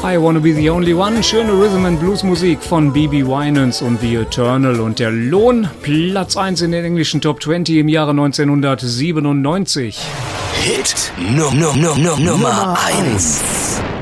I Wanna Be The Only One, schöne Rhythm and Blues Musik von B.B. Winans und The Eternal und der Lohn, Platz 1 in den englischen Top 20 im Jahre 1997. Hit Nummer 1.